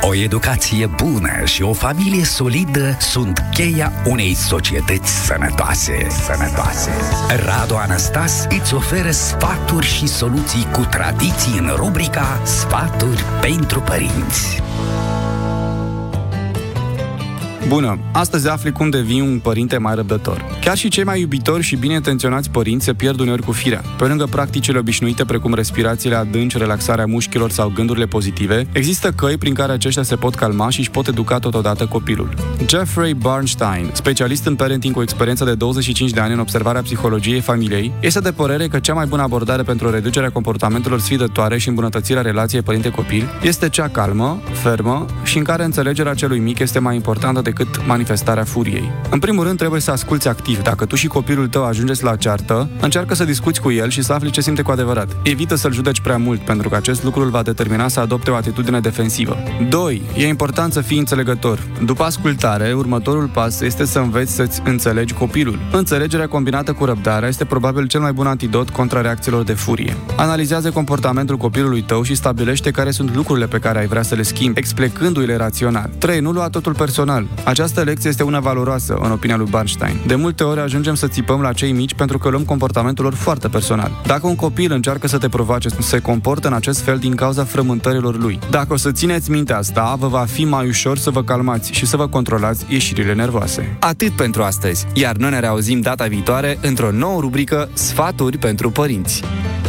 O educație bună și o familie solidă sunt cheia unei societăți sănătoase. Radu Anastas îți oferă sfaturi și soluții cu tradiții în rubrica Sfaturi pentru părinți. Bună! Astăzi afli cum devii un părinte mai răbdător. Chiar și cei mai iubitori și bine intenționați părinți se pierd uneori cu firea. Pe lângă practicile obișnuite precum respirațiile adânci, relaxarea mușchilor sau gândurile pozitive, există căi prin care aceștia se pot calma și își pot educa totodată copilul. Jeffrey Bernstein, specialist în parenting cu experiență de 25 de ani în observarea psihologiei familiei, este de părere că cea mai bună abordare pentru reducerea comportamentelor sfidătoare și îmbunătățirea relației părinte-copil este cea calmă, fermă și în care înțelegerea celui mic este mai importantă decât manifestarea furiei. În primul rând, trebuie să asculți activ. Dacă tu și copilul tău ajungeți la ceartă, încearcă să discuți cu el și să afli ce simte cu adevărat. Evită să-l judeci prea mult, pentru că acest lucru îl va determina să adopte o atitudine defensivă. 2. E important să fii înțelegător. După ascultare, următorul pas este să înveți să-ți înțelegi copilul. Înțelegerea combinată cu răbdarea este probabil cel mai bun antidot contra reacțiilor de furie. Analizează comportamentul copilului tău și stabilește care sunt lucrurile pe care ai vrea să le schimbi, explicându-i-le rațional. 3. Nu lua totul personal. Această lecție este una valoroasă, în opinia lui Bernstein. De multe ori ajungem să țipăm la cei mici pentru că luăm comportamentul lor foarte personal. Dacă un copil încearcă să te provoace, se comportă în acest fel din cauza frământărilor lui. Dacă o să țineți minte asta, vă va fi mai ușor să vă calmați și să vă controlați ieșirile nervoase. Atât pentru astăzi, iar noi ne reauzim data viitoare într-o nouă rubrică Sfaturi pentru părinți.